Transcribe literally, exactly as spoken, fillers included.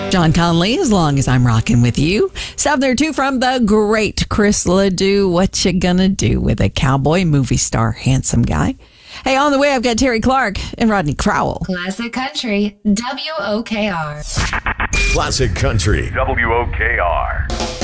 John Conley, as long as I'm rocking with you. Stuff there too from the great Chris Ledoux. What you gonna do with a cowboy movie star, handsome guy? Hey, on the way, I've got Terry Clark and Rodney Crowell. Classic Country, W O K R. Classic Country, W O K R.